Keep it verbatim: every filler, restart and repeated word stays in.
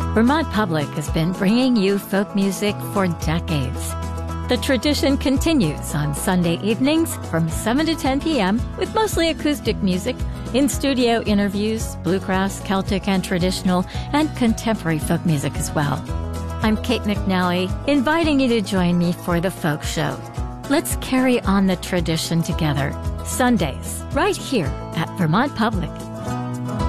Vermont Public has been bringing you folk music for decades. The tradition continues on Sunday evenings from seven to ten p.m. with mostly acoustic music, in-studio interviews, bluegrass, Celtic and traditional, and contemporary folk music as well. I'm Kate McNally, inviting you to join me for the Folk Show. Let's carry on the tradition together. Sundays, right here at Vermont Public.